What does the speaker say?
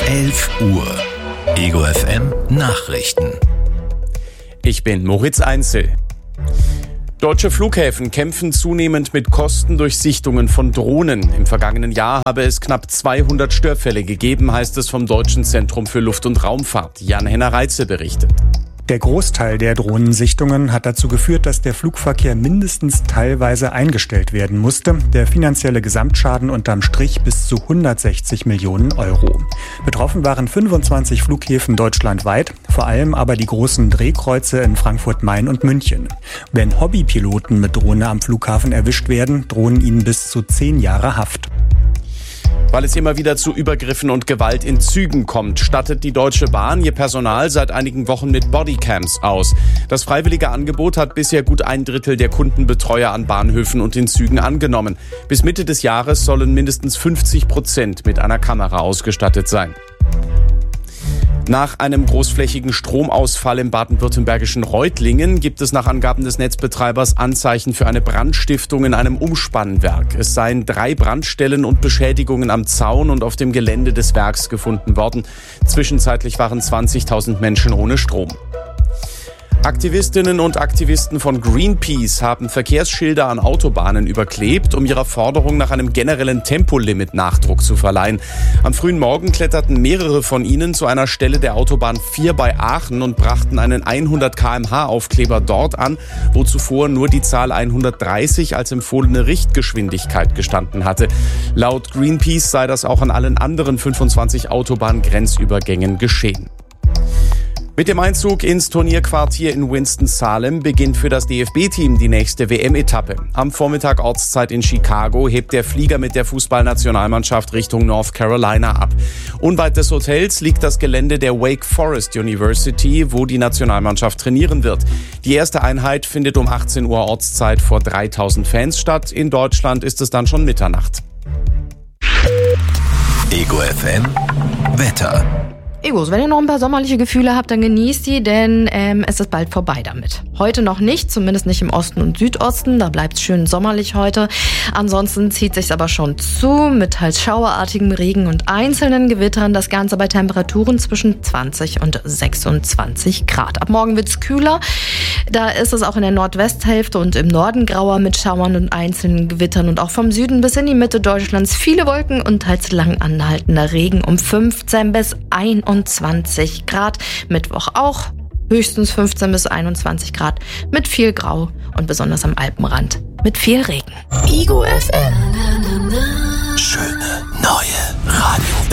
11 Uhr. Ego FM Nachrichten. Ich bin Moritz Einzel. Deutsche Flughäfen kämpfen zunehmend mit Kosten durch Sichtungen von Drohnen. Im vergangenen Jahr habe es knapp 200 Störfälle gegeben, heißt es vom Deutschen Zentrum für Luft- und Raumfahrt. Jan-Henner Reitze berichtet. Der Großteil der Drohnensichtungen hat dazu geführt, dass der Flugverkehr mindestens teilweise eingestellt werden musste. Der finanzielle Gesamtschaden unterm Strich bis zu 160 Millionen Euro. Betroffen waren 25 Flughäfen deutschlandweit, vor allem aber die großen Drehkreuze in Frankfurt-Main und München. Wenn Hobbypiloten mit Drohne am Flughafen erwischt werden, drohen ihnen bis zu 10 Jahre Haft. Weil es immer wieder zu Übergriffen und Gewalt in Zügen kommt, stattet die Deutsche Bahn ihr Personal seit einigen Wochen mit Bodycams aus. Das freiwillige Angebot hat bisher gut 1/3 der Kundenbetreuer an Bahnhöfen und in Zügen angenommen. Bis Mitte des Jahres sollen mindestens 50% mit einer Kamera ausgestattet sein. Nach einem großflächigen Stromausfall im baden-württembergischen Reutlingen gibt es nach Angaben des Netzbetreibers Anzeichen für eine Brandstiftung in einem Umspannwerk. Es seien 3 Brandstellen und Beschädigungen am Zaun und auf dem Gelände des Werks gefunden worden. Zwischenzeitlich waren 20.000 Menschen ohne Strom. Aktivistinnen und Aktivisten von Greenpeace haben Verkehrsschilder an Autobahnen überklebt, um ihrer Forderung nach einem generellen Tempolimit Nachdruck zu verleihen. Am frühen Morgen kletterten mehrere von ihnen zu einer Stelle der Autobahn 4 bei Aachen und brachten einen 100 km/h Aufkleber dort an, wo zuvor nur die Zahl 130 als empfohlene Richtgeschwindigkeit gestanden hatte. Laut Greenpeace sei das auch an allen anderen 25 Autobahngrenzübergängen geschehen. Mit dem Einzug ins Turnierquartier in Winston-Salem beginnt für das DFB-Team die nächste WM-Etappe. Am Vormittag Ortszeit in Chicago hebt der Flieger mit der Fußballnationalmannschaft Richtung North Carolina ab. Unweit des Hotels liegt das Gelände der Wake Forest University, wo die Nationalmannschaft trainieren wird. Die erste Einheit findet um 18 Uhr Ortszeit vor 3000 Fans statt. In Deutschland ist es dann schon Mitternacht. Ego FM Wetter. Egos, wenn ihr noch ein paar sommerliche Gefühle habt, dann genießt die, denn es ist bald vorbei damit. Heute noch nicht, zumindest nicht im Osten und Südosten, da bleibt es schön sommerlich heute. Ansonsten zieht sich's aber schon zu, mit teils schauerartigem Regen und einzelnen Gewittern, das Ganze bei Temperaturen zwischen 20 und 26 Grad. Ab morgen wird's kühler, da ist es auch in der Nordwesthälfte und im Norden grauer mit Schauern und einzelnen Gewittern und auch vom Süden bis in die Mitte Deutschlands viele Wolken und teils lang anhaltender Regen um 15 bis 21 Grad. Mittwoch auch höchstens 15 bis 21 Grad mit viel Grau und besonders am Alpenrand mit viel Regen. Ego FM. Schöne neue Radio.